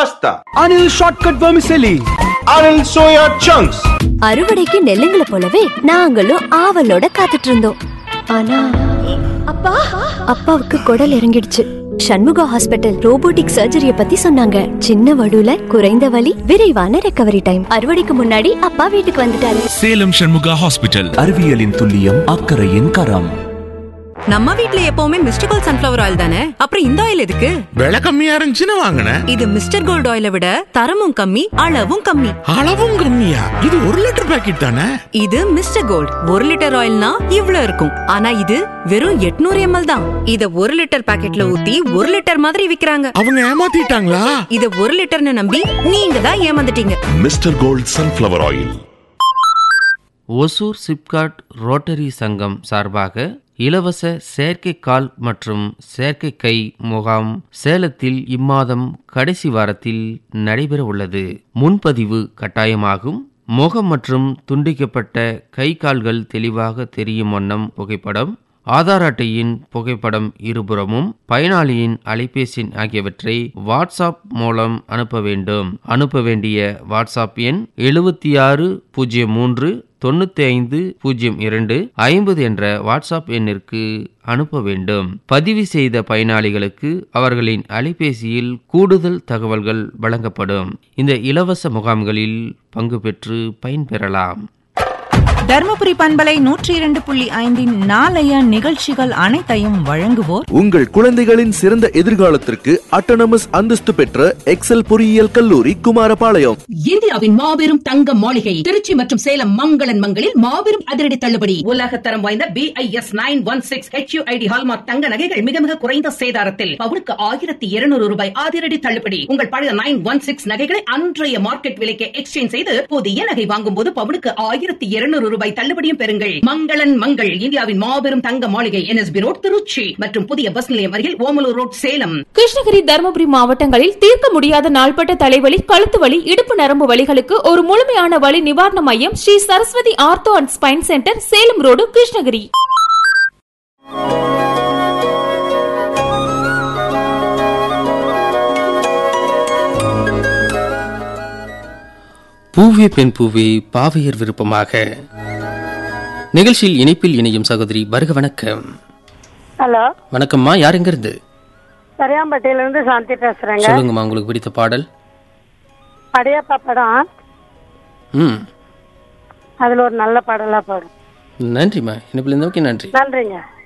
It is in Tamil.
pasta, Anil Shortcut Vermicelli, Anil soya chunks. அறுவடைக்கு நெல்லுங்களை போலவே நாங்களும் ஆவலோட காத்துட்டு இருந்தோம். ஆனா அப்பாவுக்கு குடல் இறங்கிடுச்சு. சண்முகா ஹாஸ்பிட்டல் ரோபோட்டிக் சர்ஜரிய பத்தி சொன்னாங்க. சின்ன வடுல குறைந்த வலி, விரைவான ரெக்கவரி டைம். அறுவடைக்கு முன்னாடி அப்பா வீட்டுக்கு வந்துட்டாரு. சேலம் சண்முகா ஹாஸ்பிட்டல். அறிவியலின் துல்லியம், அக்கறையின் கரம். நம்ம வீட்ல எப்பவுமே மிஸ்டர் கோல்ட் சன்ஃபிளவர் ஆயில் தானே, அப்புறம் இந்த ஆயில் எதுக்கு? விலை கம்மியா இருந்துச்சுன்னு வாங்கினேன். இது மிஸ்டர் கோல்ட் ஆயிலை விட தரமும் கம்மி, அளவும் கம்மி. அளவும் கம்மியா? இது 1 லிட்டர் பாக்கெட் தானே. இது மிஸ்டர் கோல்ட் 1 லிட்டர் ஆயில்னா இவ்ளோ இருக்கும். ஆனா இது வெறும் 800 ml தான். இத 1 லிட்டர் பாக்கெட்ல ஊத்தி 1 லிட்டர் மாதிரி விக்கிறாங்க. அவங்க ஏமாத்திட்டாங்களா? இத 1 லிட்டர்னு நம்பி நீங்க தான் ஏமாந்துட்டீங்க. Mister gold sunflower oil. Hosur SIPCOT rotary சங்கம் சார்பாக இலவச செயற்கைக்கால் மற்றும் செயற்கை கை முகாம் சேலத்தில் இம்மாதம் கடைசி வாரத்தில் நடைபெற உள்ளது. முன்பதிவு கட்டாயமாகும். முகம் மற்றும் துண்டிக்கப்பட்ட கை கால்கள் தெளிவாக தெரியும் வண்ணம் புகைப்படம், ஆதார் அட்டையின் புகைப்படம் இருபுறமும், பயனாளியின் அலைபேசி ஆகியவற்றை வாட்ஸ்அப் மூலம் அனுப்ப வேண்டும். அனுப்ப வேண்டிய வாட்ஸ்அப் எண் 7603950250 என்ற வாட்ஸ்அப் எண்ணிற்கு அனுப்ப வேண்டும். பதிவு செய்த பயனாளிகளுக்கு அவர்களின் அலைபேசியில் கூடுதல் தகவல்கள் வழங்கப்படும். இந்த இலவச முகாம்களில் பங்கு பெற்று பயன்பெறலாம். தர்மபுரி பண்பலை 102.5 நாளைய நிகழ்ச்சிகள் அனைத்தையும் வழங்குவோர் உங்கள் குழந்தைகளின் சிறந்த எதிர்காலத்திற்கு அட்டானமஸ் அந்தஸ்து பெற்ற எக்ஸல் பொறியியல் கல்லூரி குமாரபாளையம். இந்தியாவின் மாபெரும் தங்க மாளிகை திருச்சி மற்றும் சேலம் மங்களன் மங்களில் மாபெரும் அதிரடி தள்ளுபடி. உலகத்தரம் வாய்ந்த BIS 916 HUID ஹால்மார்க் தங்க நகைகள் மிக மிக குறைந்த சேதாரத்தில் பவுனுக்கு 1200 ரூபாய் அதிரடி தள்ளுபடி. உங்கள் பழைய 916 நகைகளை அன்றைய மார்க்கெட் விலைக்கு எக்ஸ்சேஞ்ச் செய்து புதிய நகை வாங்கும் போது பவுனுக்கு 1200 ரூபாய் தள்ளுபடியும் பெறுங்கள். மங்களன் மங்கள் இந்தியாவின் மாபெரும் தங்க மாளிகை NSB ரோட் திருச்சி மற்றும் புதிய பஸ் நிலையம் அருகில் ஓமலூர் ரோட் சேலம். கிருஷ்ணகிரி, தர்மபுரி மாவட்டங்களில் தீர்க்க முடியாத நாள்பட்ட தலைவலி, கழுத்து வலி, இடுப்பு நரம்பு வலிகளுக்கு ஒரு முழுமையான வலி நிவாரண மையம் Sri Saraswati ortho and spine centre, Salem road, Krishnagiri. பூவே பெண் பூவே பாவையர் விருப்பமாக நிகழ்ச்சியில் இணைப்பில் இணையும் சகோதரி வருக. வணக்கம். ஹலோ, வணக்கம்மா. யார் எங்க இருந்து? சரியாம்பட்டியில இருந்து சாந்தி பேசுறேங்க. சொல்லுங்கம்மா, உங்களுக்கு பிடித்த பாடல். அடையப்பா படம், அதுல ஒரு நல்ல பாடலா பாடும். நன்றிம்மா. இணைப்பில் இருந்தோக்கி நன்றி. நன்றிங்க.